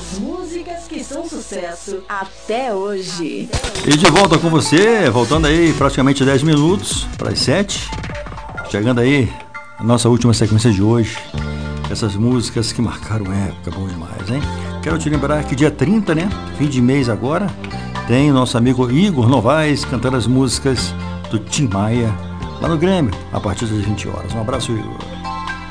As músicas que são sucesso até hoje. E de volta com você, voltando aí praticamente 10 minutos para as 7. Chegando aí a nossa última sequência de hoje. Essas músicas que marcaram época, bom demais, hein? Quero te lembrar que dia 30, né? Fim de mês agora, tem o nosso amigo Igor Novaes cantando as músicas do Tim Maia lá no Grêmio, a partir das 20 horas. Um abraço, Igor.